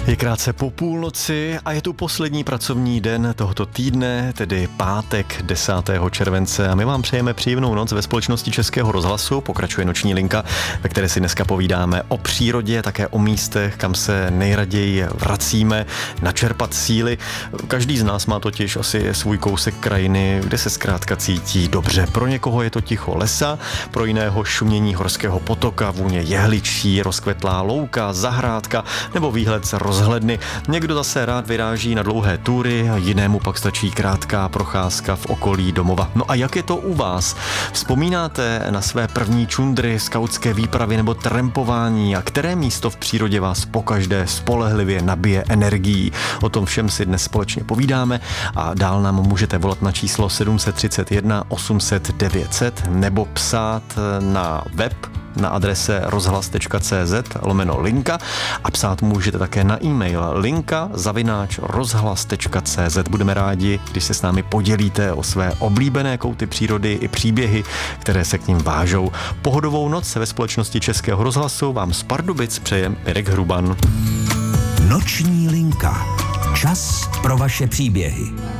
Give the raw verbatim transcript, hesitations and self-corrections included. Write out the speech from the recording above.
Je krátce po půlnoci a je tu poslední pracovní den tohoto týdne, tedy pátek desátého července, a my vám přejeme příjemnou noc ve společnosti Českého rozhlasu. Pokračuje noční linka, ve které si dneska povídáme o přírodě, také o místech, kam se nejraději vracíme, načerpat síly. Každý z nás má totiž asi svůj kousek krajiny, kde se zkrátka cítí dobře. Pro někoho je to ticho lesa, pro jiného šumění horského potoka, vůně jehličí, rozkvetlá louka, zahrádka nebo výhled z rozhledny. Někdo zase rád vyráží na dlouhé tury, jinému pak stačí krátká procházka v okolí domova. No a jak je to u vás? Vzpomínáte na své první čundry, skautské výpravy nebo trampování a které místo v přírodě vás pokaždé spolehlivě nabije energií? O tom všem si dnes společně povídáme a dál nám můžete volat na číslo sedm set třicet jedna osm set devět set nebo psát na web na adrese rozhlas.cz lomeno linka a psát můžete také na e-mail linka zavináč rozhlas.cz. Budeme rádi, když se s námi podělíte o své oblíbené kouty přírody i příběhy, které se k ním vážou. Pohodovou noc se ve společnosti Českého rozhlasu vám z Pardubic přeje Mirek Hruban. Noční linka. Čas pro vaše příběhy.